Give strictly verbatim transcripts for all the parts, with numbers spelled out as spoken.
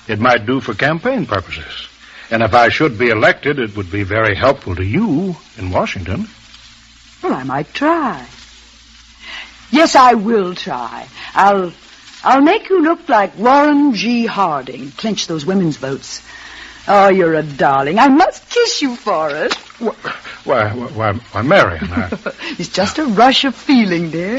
It might do for campaign purposes. And if I should be elected, it would be very helpful to you in Washington. Well, I might try. Yes, I will try. I'll I'll make you look like Warren G. Harding. Clinch those women's votes. Oh, you're a darling. I must kiss you for it. Why, why, why, why Marion, I... It's just a rush of feeling, dear.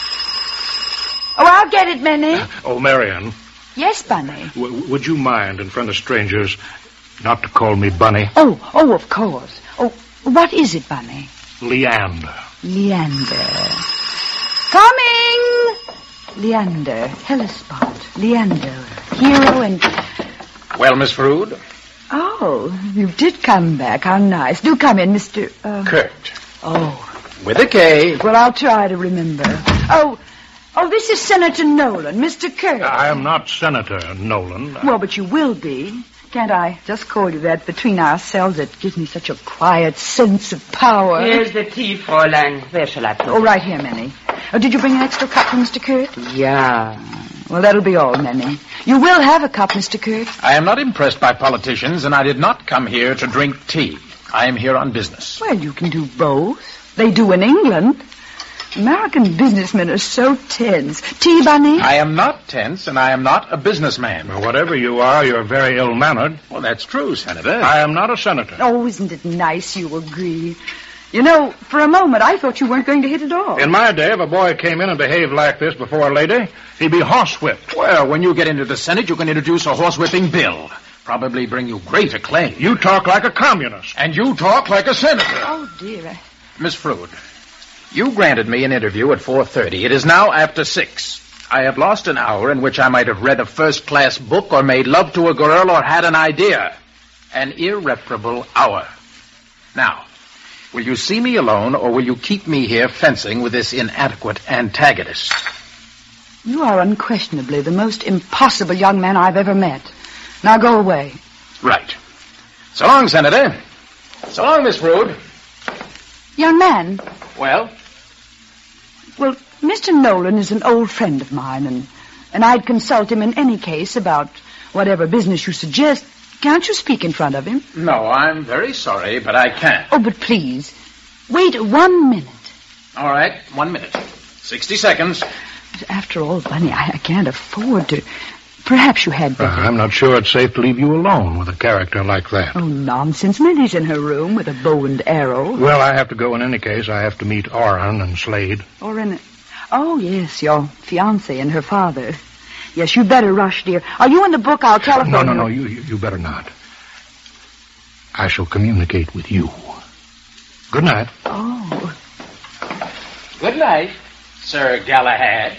Oh, I'll get it, Minnie. Oh, Marion. Yes, Bunny. W- would you mind, in front of strangers, not to call me Bunny? Oh, oh, of course. Oh, what is it, Bunny? Leander. Leander. Coming! Leander, Hellespont, Leander, hero and... Well, Miss Frood? Oh, you did come back. How nice. Do come in, Mister Uh... Kurt. Oh. With a K. Well, I'll try to remember. Oh, oh, this is Senator Nolan, Mister Kurt. I am not Senator Nolan. Well, but you will be. Can't I just call you that between ourselves? It gives me such a quiet sense of power. Here's the tea, Fräulein. Where shall I put it? Oh, right here, Minnie. Oh, did you bring an extra cup for Mister Kurt? Yeah. Well, that'll be all, Minnie. You will have a cup, Mister Kurt. I am not impressed by politicians, and I did not come here to drink tea. I am here on business. Well, you can do both. They do in England. American businessmen are so tense. Tea, Bunny? I am not tense, and I am not a businessman. Well, whatever you are, you're very ill-mannered. Well, that's true, Senator. I am not a senator. Oh, isn't it nice you agree? You know, for a moment, I thought you weren't going to hit it off. In my day, if a boy came in and behaved like this before a lady, he'd be horsewhipped. Well, when you get into the Senate, you can introduce a horsewhipping bill. Probably bring you great acclaim. You talk like a communist. And you talk like a senator. Oh, dear. Miss Frood, you granted me an interview at four thirty. It is now after six. I have lost an hour in which I might have read a first-class book or made love to a girl or had an idea. An irreparable hour. Now, will you see me alone, or will you keep me here fencing with this inadequate antagonist? You are unquestionably the most impossible young man I've ever met. Now go away. Right. So long, Senator. So long, Miss Frood. Young man. Well? Well, Mister Nolan is an old friend of mine, and, and I'd consult him in any case about whatever business you suggest. Can't you speak in front of him? No, I'm very sorry, but I can't. Oh, but please, wait one minute. All right, one minute. Sixty seconds. After all, Bunny, I, I can't afford to... Perhaps you had better... Uh, I'm not sure it's safe to leave you alone with a character like that. Oh, nonsense. Millie's in her room with a bow and arrow. Well, I have to go in any case. I have to meet Orrin and Slade. Orrin... Oh, yes, your fiancé and her father. Yes, you'd better rush, dear. Are you in the book? I'll telephone No, no, you. no, you, you, you better not. I shall communicate with you. Good night. Oh. Good night, Sir Galahad.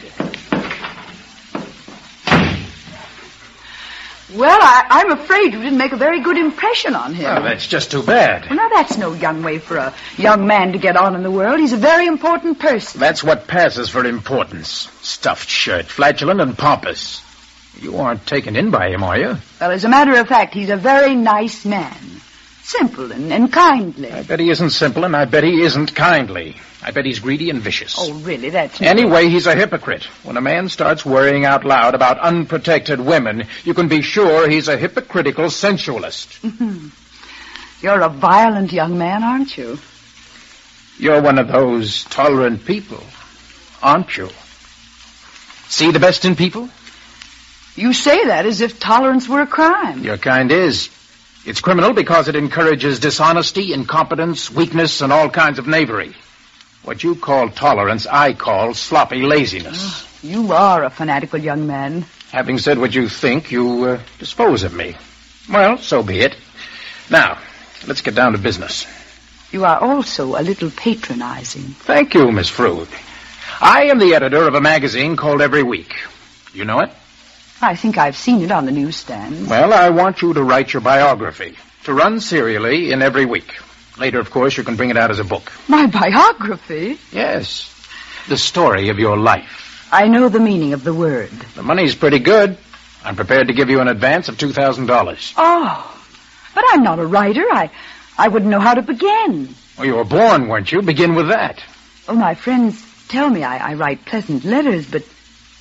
Well, I, I'm afraid you didn't make a very good impression on him. Well, that's just too bad. Well, now, that's no young way for a young man to get on in the world. He's a very important person. That's what passes for importance. Stuffed shirt, flatulent and pompous. You aren't taken in by him, are you? Well, as a matter of fact, he's a very nice man. Simple and, and kindly. I bet he isn't simple, and I bet he isn't kindly. I bet he's greedy and vicious. Oh, really? That's... Anyway, he's a hypocrite. When a man starts worrying out loud about unprotected women, you can be sure he's a hypocritical sensualist. Mm-hmm. You're a violent young man, aren't you? You're one of those tolerant people, aren't you? See the best in people? You say that as if tolerance were a crime. Your kind is. It's criminal because it encourages dishonesty, incompetence, weakness, and all kinds of knavery. What you call tolerance, I call sloppy laziness. Oh, you are a fanatical young man. Having said what you think, you uh, dispose of me. Well, so be it. Now, let's get down to business. You are also a little patronizing. Thank you, Miss Frood. I am the editor of a magazine called Every Week. You know it? I think I've seen it on the newsstand. Well, I want you to write your biography, to run serially in Every Week. Later, of course, you can bring it out as a book. My biography? Yes. The story of your life. I know the meaning of the word. The money's pretty good. I'm prepared to give you an advance of two thousand dollars. Oh, but I'm not a writer. I, I wouldn't know how to begin. Well, you were born, weren't you? Begin with that. Oh, my friends tell me I, I write pleasant letters, but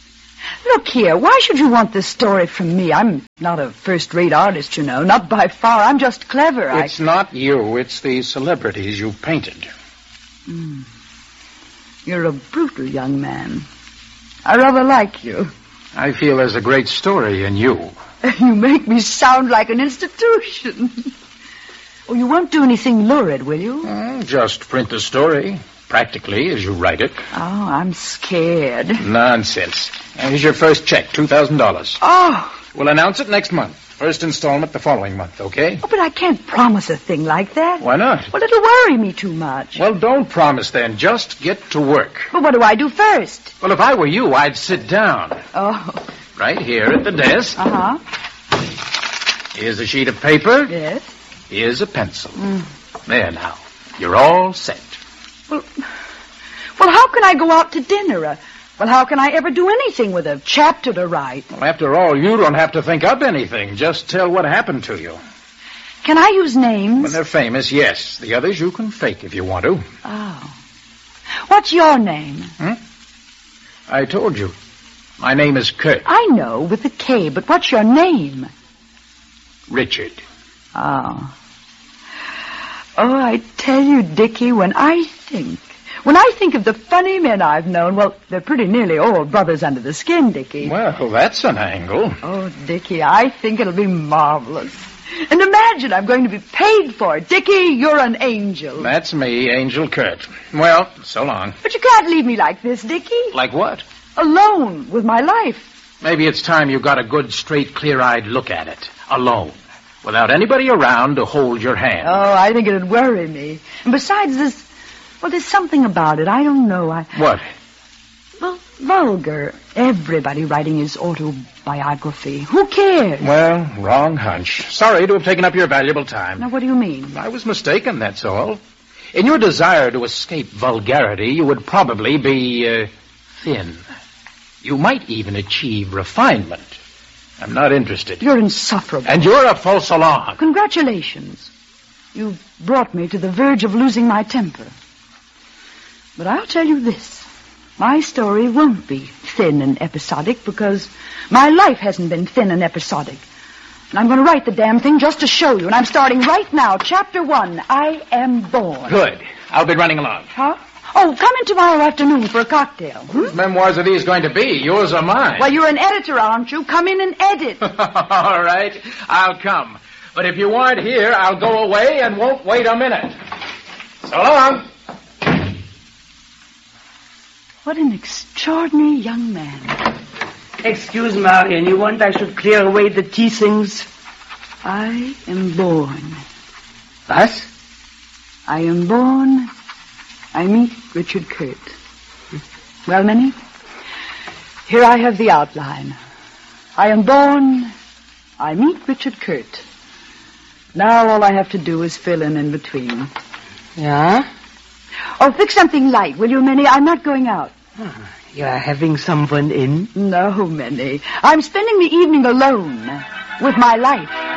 Look here, why should you want this story from me? I'm not a first-rate artist, you know. Not by far. I'm just clever. It's I... not you. It's the celebrities you painted. Mm. You're a brutal young man. I rather like you. I feel there's a great story in you. You make me sound like an institution. Oh, you won't do anything lurid, will you? Mm, just print the story, practically, as you write it. Oh, I'm scared. Nonsense. Here's your first check, two thousand dollars. Oh. We'll announce it next month. First installment the following month, okay? Oh, but I can't promise a thing like that. Why not? Well, it'll worry me too much. Well, don't promise then. Just get to work. But what do I do first? Well, if I were you, I'd sit down. Oh. Right here at the desk. Uh-huh. Here's a sheet of paper. Yes. Here's a pencil. Mm. There now. You're all set. Well, well, how can I go out to dinner? Uh, well, how can I ever do anything with a chapter to write? Well, after all, you don't have to think up anything. Just tell what happened to you. Can I use names? When they're famous, yes. The others you can fake if you want to. Oh. What's your name? Hmm? I told you. My name is Kurt. I know, with a K, but what's your name? Richard. Oh. Oh, I tell you, Dickie, when I think... When I think of the funny men I've known, well, they're pretty nearly all brothers under the skin, Dickie. Well, that's an angle. Oh, Dickie, I think it'll be marvelous. And imagine I'm going to be paid for it. Dickie, you're an angel. That's me, Angel Kurt. Well, so long. But you can't leave me like this, Dickie. Like what? Alone with my life. Maybe it's time you got a good, straight, clear-eyed look at it. Alone. Without anybody around to hold your hand. Oh, I think it'd worry me. And besides this, well, there's something about it. I don't know. I... What? Well, vulgar. Everybody writing his autobiography. Who cares? Well, wrong hunch. Sorry to have taken up your valuable time. Now, what do you mean? I was mistaken, that's all. In your desire to escape vulgarity, you would probably be, uh, thin. You might even achieve refinement. I'm not interested. You're insufferable. And you're a false alarm. Congratulations. You've brought me to the verge of losing my temper. But I'll tell you this. My story won't be thin and episodic because my life hasn't been thin and episodic. And I'm going to write the damn thing just to show you. And I'm starting right now. Chapter one, I Am Born. Good. I'll be running along. Huh? Oh, come in tomorrow afternoon for a cocktail. Hmm? Whose memoirs are these going to be? Yours or mine? Well, you're an editor, aren't you? Come in and edit. All right. I'll come. But if you aren't here, I'll go away and won't wait a minute. So long. What an extraordinary young man. Excuse, Marion, you want I should clear away the tea things? I am born. What? I am born. I meet Richard Kurt. Well, Minnie, here I have the outline. I am born. I meet Richard Kurt. Now all I have to do is fill in in between. Yeah? Oh, fix something light, will you, Minnie? I'm not going out. Oh, you are having someone in? No, Minnie. I'm spending the evening alone with my life.